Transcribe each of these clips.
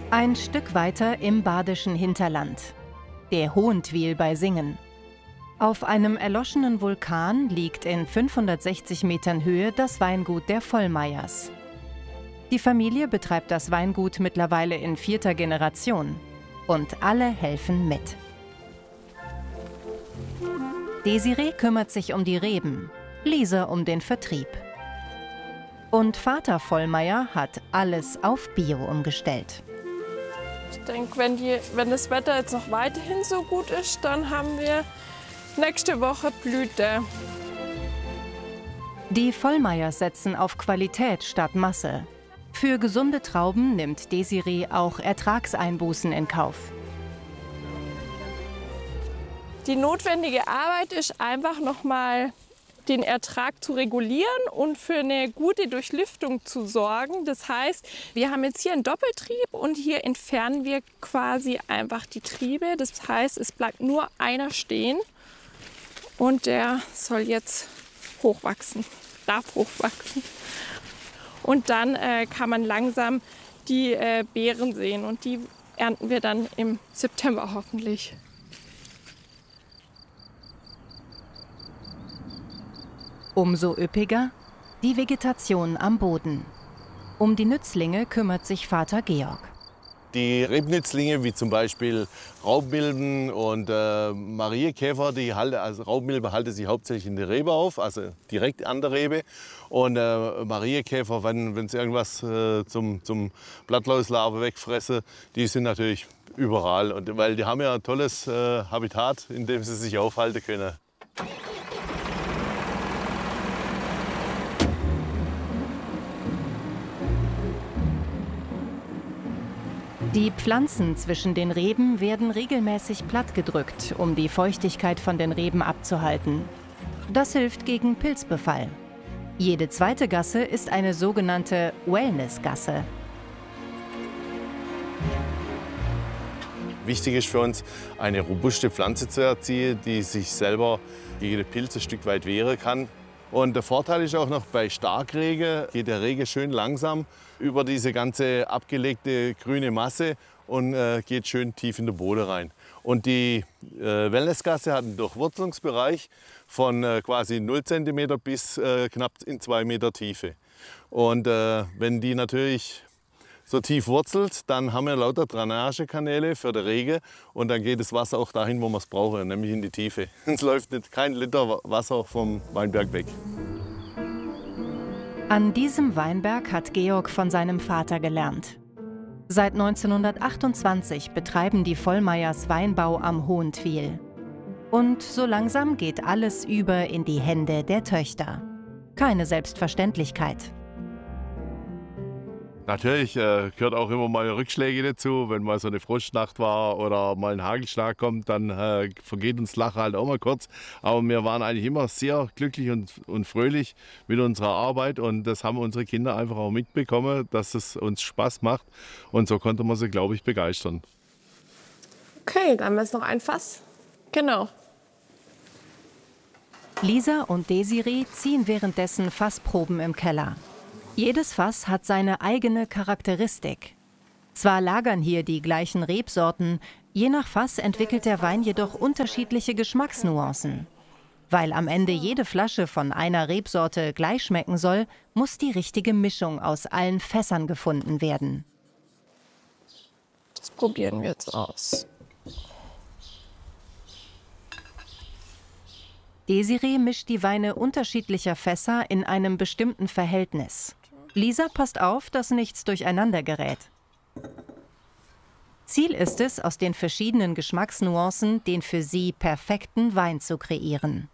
Ein Stück weiter im badischen Hinterland. Der Hohentwiel bei Singen. Auf einem erloschenen Vulkan liegt in 560 Metern Höhe das Weingut der Vollmeyers. Die Familie betreibt das Weingut mittlerweile in 4. Generation. Und alle helfen mit. Desiree kümmert sich um die Reben, Lisa um den Vertrieb. Und Vater Vollmeyer hat alles auf Bio umgestellt. Ich denke, wenn das Wetter jetzt noch weiterhin so gut ist, dann haben wir nächste Woche Blüte. Die Vollmeyers setzen auf Qualität statt Masse. Für gesunde Trauben nimmt Desiree auch Ertragseinbußen in Kauf. Die notwendige Arbeit ist einfach noch mal den Ertrag zu regulieren und für eine gute Durchlüftung zu sorgen. Das heißt, wir haben jetzt hier einen Doppeltrieb und hier entfernen wir quasi einfach die Triebe. Das heißt, es bleibt nur einer stehen und der soll jetzt hochwachsen, darf hochwachsen. Und dann kann man langsam die Beeren sehen und die ernten wir dann im September hoffentlich. Umso üppiger die Vegetation am Boden. Um die Nützlinge kümmert sich Vater Georg. Die Rebnützlinge, wie zum Beispiel Raubmilben und Marienkäfer, also Raubmilbe halten sich hauptsächlich in der Rebe auf, also direkt an der Rebe. Und Marienkäfer, wenn sie irgendwas zum Blattläuslarve wegfressen, die sind natürlich überall. Weil die haben ja ein tolles Habitat, in dem sie sich aufhalten können. Die Pflanzen zwischen den Reben werden regelmäßig plattgedrückt, um die Feuchtigkeit von den Reben abzuhalten. Das hilft gegen Pilzbefall. Jede zweite Gasse ist eine sogenannte Wellnessgasse. Wichtig ist für uns, eine robuste Pflanze zu erziehen, die sich selber gegen den Pilz ein Stück weit wehren kann. Und der Vorteil ist auch noch, bei Starkregen geht der Regen schön langsam über diese ganze abgelegte grüne Masse und geht schön tief in den Boden rein. Und die Wellnessgasse hat einen Durchwurzelungsbereich von quasi 0 cm bis knapp in 2 Meter Tiefe. Und wenn die natürlich so tief wurzelt, dann haben wir lauter Drainagekanäle für den Regen und dann geht das Wasser auch dahin, wo wir es brauchen, nämlich in die Tiefe. Es läuft nicht kein Liter Wasser vom Weinberg weg. An diesem Weinberg hat Georg von seinem Vater gelernt. Seit 1928 betreiben die Vollmeyers Weinbau am Hohentwiel. Und so langsam geht alles über in die Hände der Töchter. Keine Selbstverständlichkeit. Natürlich gehört auch immer mal Rückschläge dazu. Wenn mal so eine Frostnacht war oder mal ein Hagelschlag kommt, dann vergeht uns Lachen halt auch mal kurz. Aber wir waren eigentlich immer sehr glücklich und fröhlich mit unserer Arbeit. Und das haben unsere Kinder einfach auch mitbekommen, dass es uns Spaß macht. Und so konnte man sie, glaube ich, begeistern. Okay, dann haben wir jetzt noch ein Fass. Genau. Lisa und Desiree ziehen währenddessen Fassproben im Keller. Jedes Fass hat seine eigene Charakteristik. Zwar lagern hier die gleichen Rebsorten, je nach Fass entwickelt der Wein jedoch unterschiedliche Geschmacksnuancen. Weil am Ende jede Flasche von einer Rebsorte gleich schmecken soll, muss die richtige Mischung aus allen Fässern gefunden werden. Das probieren wir jetzt aus. Desiree mischt die Weine unterschiedlicher Fässer in einem bestimmten Verhältnis. Lisa passt auf, dass nichts durcheinander gerät. Ziel ist es, aus den verschiedenen Geschmacksnuancen den für sie perfekten Wein zu kreieren.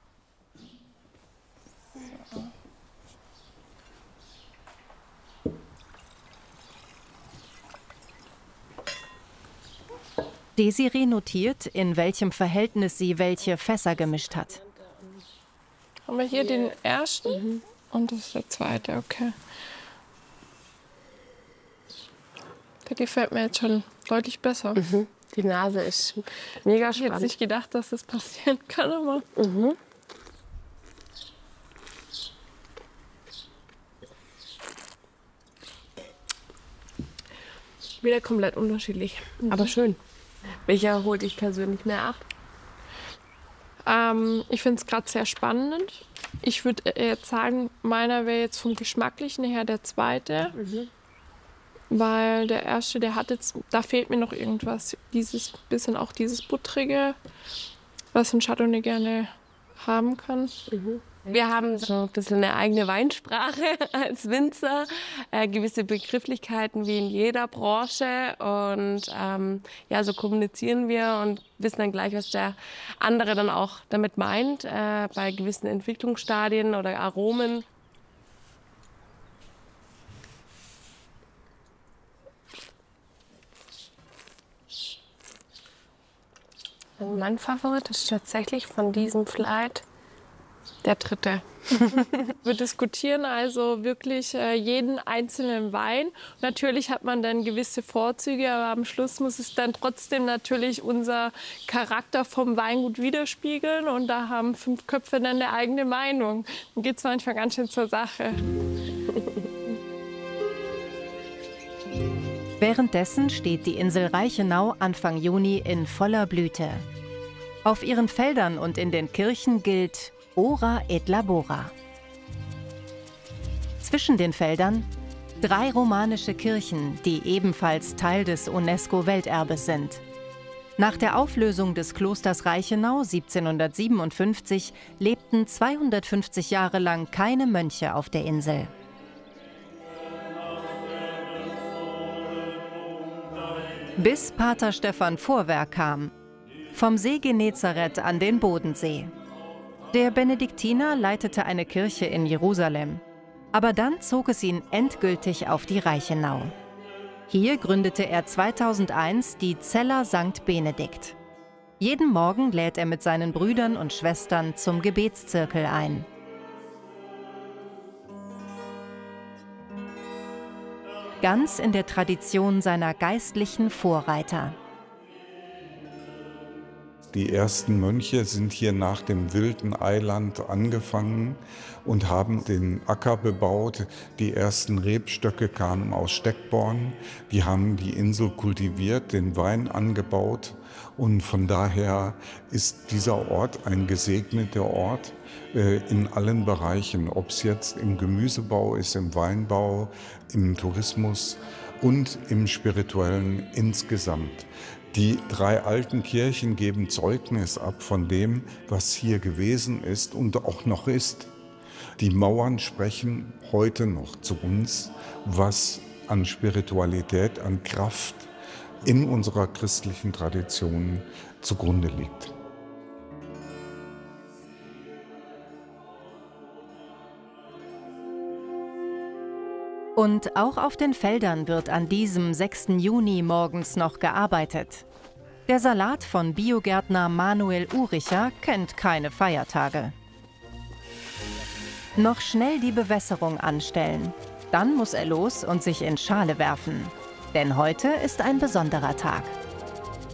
Desiree notiert, in welchem Verhältnis sie welche Fässer gemischt hat. Haben wir hier den ersten und das ist der zweite, okay. Der gefällt mir jetzt schon deutlich besser. Die Nase ist mega Ich hätte spannend. nicht gedacht, dass das passieren kann, aber Wieder komplett unterschiedlich, aber schön. Welcher holt dich persönlich mehr ab? Ich finde es gerade sehr spannend. Ich würde jetzt sagen, meiner wäre jetzt vom Geschmacklichen her der zweite. Weil der erste, der hat jetzt, da fehlt mir noch irgendwas. Dieses bisschen auch dieses Buttrige, was ein Chardonnay gerne haben kann. Wir haben so ein bisschen eine eigene Weinsprache als Winzer, gewisse Begrifflichkeiten wie in jeder Branche und ja, so kommunizieren wir und wissen dann gleich, was der andere dann auch damit meint, bei gewissen Entwicklungsstadien oder Aromen. Also mein Favorit ist tatsächlich von diesem Flight der dritte. Wir diskutieren also wirklich jeden einzelnen Wein. Natürlich hat man dann gewisse Vorzüge, aber am Schluss muss es dann trotzdem natürlich unser Charakter vom Weingut widerspiegeln. Und da haben 5 Köpfe dann eine eigene Meinung. Dann geht es manchmal ganz schön zur Sache. Währenddessen steht die Insel Reichenau Anfang Juni in voller Blüte. Auf ihren Feldern und in den Kirchen gilt Ora et labora. Zwischen den Feldern 3 romanische Kirchen, die ebenfalls Teil des UNESCO-Welterbes sind. Nach der Auflösung des Klosters Reichenau 1757 lebten 250 Jahre lang keine Mönche auf der Insel. Bis Pater Stephan Vorwerk kam, vom See Genezareth an den Bodensee. Der Benediktiner leitete eine Kirche in Jerusalem, aber dann zog es ihn endgültig auf die Reichenau. Hier gründete er 2001 die Cella St. Benedikt. Jeden Morgen lädt er mit seinen Brüdern und Schwestern zum Gebetszirkel ein. Ganz in der Tradition seiner geistlichen Vorreiter. Die ersten Mönche sind hier nach dem wilden Eiland angefangen und haben den Acker bebaut. Die ersten Rebstöcke kamen aus Steckborn. Die haben die Insel kultiviert, den Wein angebaut. Und von daher ist dieser Ort ein gesegneter Ort in allen Bereichen. Ob es jetzt im Gemüsebau ist, im Weinbau, im Tourismus und im Spirituellen insgesamt. Die 3 alten Kirchen geben Zeugnis ab von dem, was hier gewesen ist und auch noch ist. Die Mauern sprechen heute noch zu uns, was an Spiritualität, an Kraft in unserer christlichen Tradition zugrunde liegt. Und auch auf den Feldern wird an diesem 6. Juni morgens noch gearbeitet. Der Salat von Biogärtner Manuel Uricher kennt keine Feiertage. Noch schnell die Bewässerung anstellen. Dann muss er los und sich in Schale werfen. Denn heute ist ein besonderer Tag.